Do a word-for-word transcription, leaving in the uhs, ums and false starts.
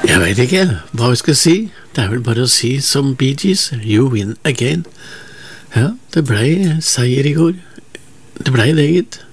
Jeg vet ikke hva vi skal si. Det er vel bare å si som Bee Gees, you win again. Ja, det blei seier i går. Det blei det, gitt.